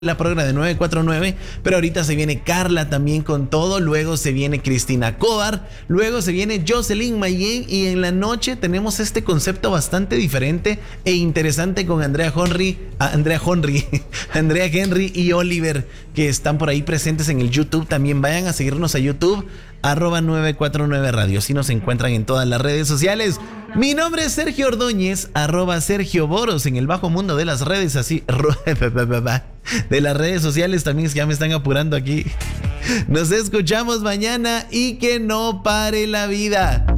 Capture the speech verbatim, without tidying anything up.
la programa de nueve cuatro nueve, pero ahorita se viene Carla también con todo, luego se viene Cristina Cobar, luego se viene Jocelyn Mayen y en la noche tenemos este concepto bastante diferente e interesante con Andrea Henry, Andrea Henry, Andrea Henry y Oliver, que están por ahí presentes en el YouTube. También vayan a seguirnos a YouTube, arroba nueve cuatro nueve radio, así nos encuentran en todas las redes sociales. Mi nombre es Sergio Ordóñez, arroba Sergio Boros en el bajo mundo de las redes, así, de las redes sociales también, ya me están apurando aquí. Nos escuchamos mañana y que no pare la vida.